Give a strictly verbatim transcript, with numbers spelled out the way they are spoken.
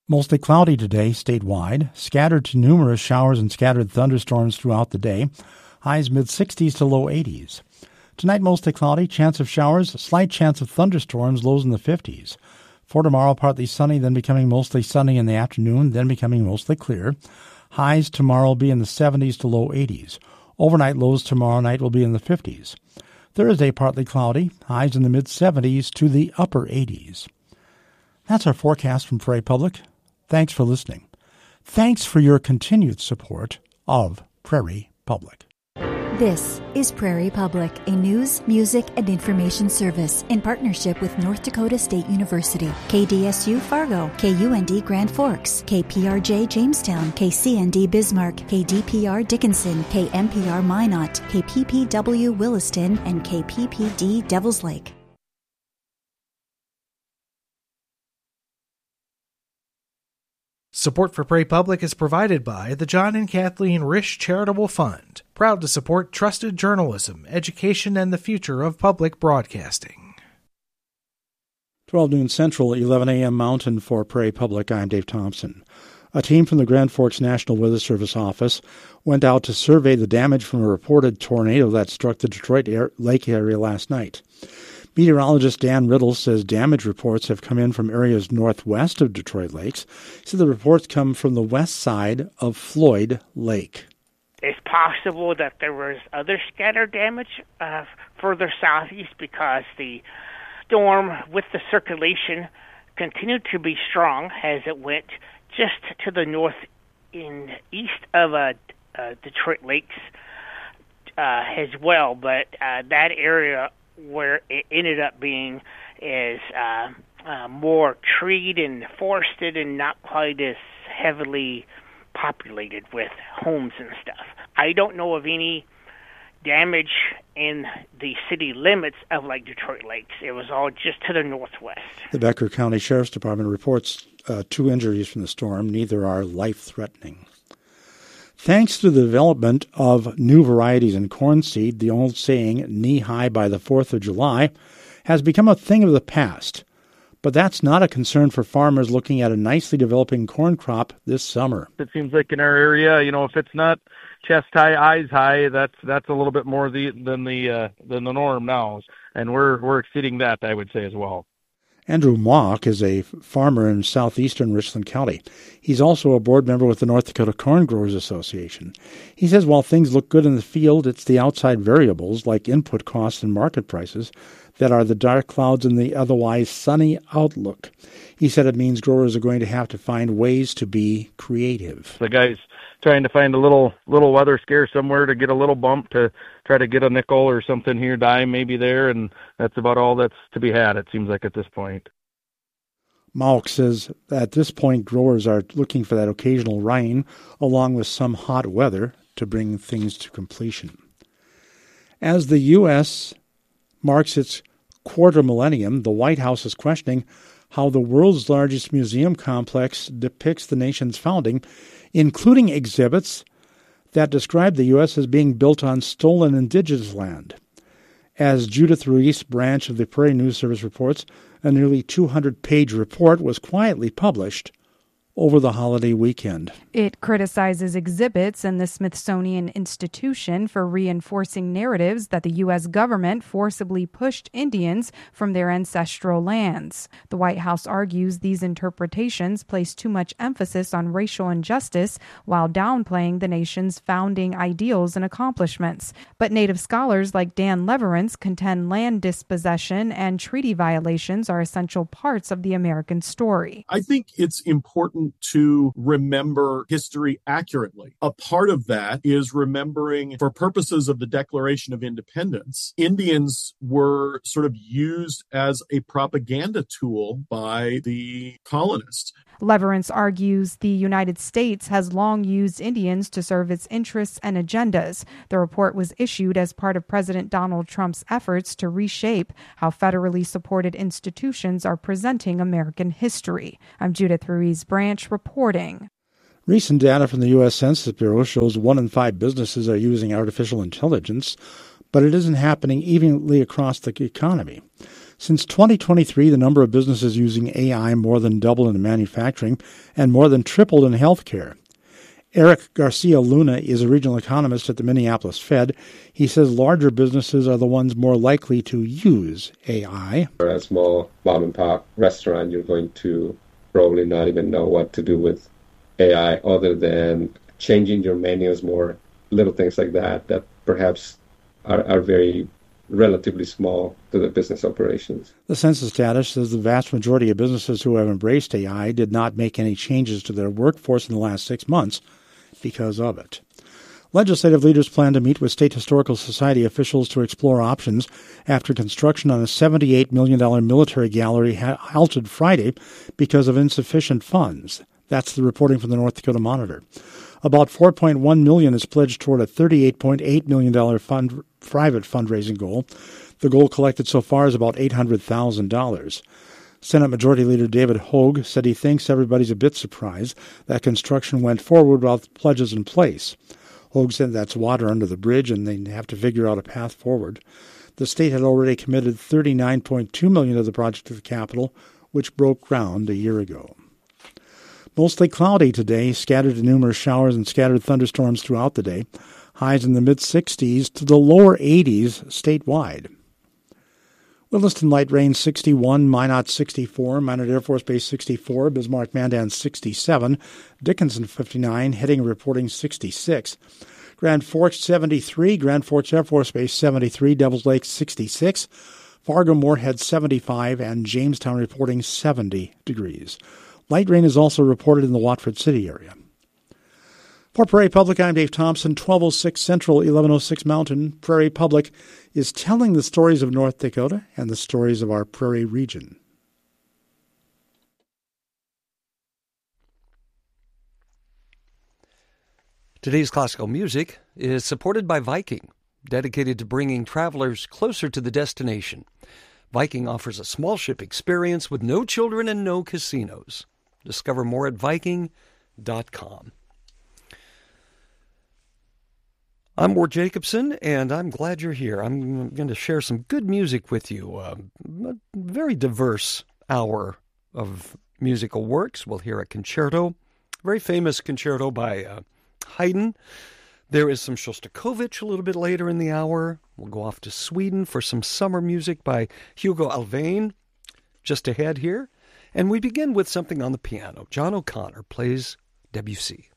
Mostly cloudy today statewide, scattered to numerous showers and scattered thunderstorms throughout the day. Highs mid-sixties to low eighties. Tonight mostly cloudy, chance of showers, slight chance of thunderstorms, lows in the fifties. For tomorrow, partly sunny, then becoming mostly sunny in the afternoon, then becoming mostly clear. Highs tomorrow will be in the seventies to low eighties. Overnight lows tomorrow night will be in the fifties. Thursday, partly cloudy, highs in the mid-seventies to the upper eighties. That's our forecast from Prairie Public. Thanks for listening. Thanks for your continued support of Prairie Public. This is Prairie Public, a news, music, and information service in partnership with North Dakota State University, K D S U Fargo, K U N D Grand Forks, K P R J Jamestown, K C N D Bismarck, K D P R Dickinson, K M P R Minot, K P P W Williston, and K P P D Devils Lake. Support for Prairie Public is provided by the John and Kathleen Risch Charitable Fund, proud to support trusted journalism, education, and the future of public broadcasting. twelve noon Central, eleven a.m. Mountain for Prairie Public. I'm Dave Thompson. A team from the Grand Forks National Weather Service office went out to survey the damage from a reported tornado that struck the Detroit air- Lake area last night. Meteorologist Dan Riddle says damage reports have come in from areas northwest of Detroit Lakes. He said the reports come from the west side of Floyd Lake. It's possible that there was other scattered damage uh, further southeast because the storm with the circulation continued to be strong as it went just to the north in east of uh, uh, Detroit Lakes uh, as well. But uh, that area where it ended up being is uh, uh, more treed and forested and not quite as heavily populated with homes and stuff. I don't know of any damage in the city limits of like Detroit Lakes. It was all just to the northwest. The Becker County Sheriff's Department reports uh, two injuries from the storm. Neither are life-threatening. Thanks to the development of new varieties in corn seed, the old saying, knee-high by the fourth of July, has become a thing of the past. But that's not a concern for farmers looking at a nicely developing corn crop this summer. It seems like in our area, you know, if it's not chest high, eyes high, that's that's a little bit more the, than the uh, than the norm now, and we're we're exceeding that, I would say, as well. Andrew Mock is a farmer in southeastern Richland County. He's also a board member with the North Dakota Corn Growers Association. He says while things look good in the field, it's the outside variables like input costs and market prices that are the dark clouds in the otherwise sunny outlook. He said it means growers are going to have to find ways to be creative. The guy's trying to find a little little weather scare somewhere to get a little bump to try to get a nickel or something here, dime maybe there, and that's about all that's to be had, it seems like, at this point. Malk says at this point growers are looking for that occasional rain along with some hot weather to bring things to completion. As the U S marks its quarter millennium, the White House is questioning how the world's largest museum complex depicts the nation's founding, including exhibits that describe the U S as being built on stolen indigenous land. As Judith Ruiz, branch of the Prairie News Service, reports, a nearly two hundred page report was quietly published over the holiday weekend. It criticizes exhibits and the Smithsonian Institution for reinforcing narratives that the U S government forcibly pushed Indians from their ancestral lands. The White House argues these interpretations place too much emphasis on racial injustice while downplaying the nation's founding ideals and accomplishments. But Native scholars like Dan Leverance contend land dispossession and treaty violations are essential parts of the American story. I think it's important to remember history accurately. A part of that is remembering, for purposes of the Declaration of Independence, Indians were sort of used as a propaganda tool by the colonists. Leverance argues the United States has long used Indians to serve its interests and agendas. The report was issued as part of President Donald Trump's efforts to reshape how federally supported institutions are presenting American history. I'm Judith Ruiz Branch reporting. Recent data from the U S Census Bureau shows one in five businesses are using artificial intelligence, but it isn't happening evenly across the economy. Since twenty twenty-three, the number of businesses using A I more than doubled in manufacturing and more than tripled in healthcare. Eric Garcia Luna is a regional economist at the Minneapolis Fed. He says larger businesses are the ones more likely to use A I. For a small mom-and-pop restaurant, you're going to probably not even know what to do with A I other than changing your menus more, little things like that, that perhaps are, are very relatively small to the business operations. The census data says the vast majority of businesses who have embraced A I did not make any changes to their workforce in the last six months because of it. Legislative leaders plan to meet with State Historical Society officials to explore options after construction on a seventy-eight million dollars military gallery ha- halted Friday because of insufficient funds. That's the reporting from the North Dakota Monitor. About four point one million dollars is pledged toward a thirty-eight point eight million dollars fund, private fundraising goal. The goal collected so far is about eight hundred thousand dollars. Senate Majority Leader David Hogue said he thinks everybody's a bit surprised that construction went forward without pledges in place. Hogue said that's water under the bridge and they have to figure out a path forward. The state had already committed thirty-nine point two million dollars to the project at the Capitol, which broke ground a year ago. Mostly cloudy today, scattered to numerous showers and scattered thunderstorms throughout the day. Highs in the mid-sixties to the lower eighties statewide. Williston light rain sixty-one, Minot sixty-four, Minot Air Force Base sixty-four, Bismarck Mandan sixty-seven, Dickinson fifty-nine, Heading reporting sixty-six, Grand Forks seventy-three, Grand Forks Air Force Base seventy-three, Devils Lake sixty-six, Fargo Moorhead seventy-five, and Jamestown reporting seventy degrees. Light rain is also reported in the Watford City area. For Prairie Public, I'm Dave Thompson, twelve oh six Central, eleven oh six Mountain. Prairie Public is telling the stories of North Dakota and the stories of our prairie region. Today's classical music is supported by Viking, dedicated to bringing travelers closer to the destination. Viking offers a small ship experience with no children and no casinos. Discover more at Viking dot com. I'm Ward Jacobson, and I'm glad you're here. I'm going to share some good music with you. Uh, a very diverse hour of musical works. We'll hear a concerto, very famous concerto by uh, Haydn. There is some Shostakovich a little bit later in the hour. We'll go off to Sweden for some summer music by Hugo Alfvén just ahead here. And we begin with something on the piano. John O'Connor plays Debussy.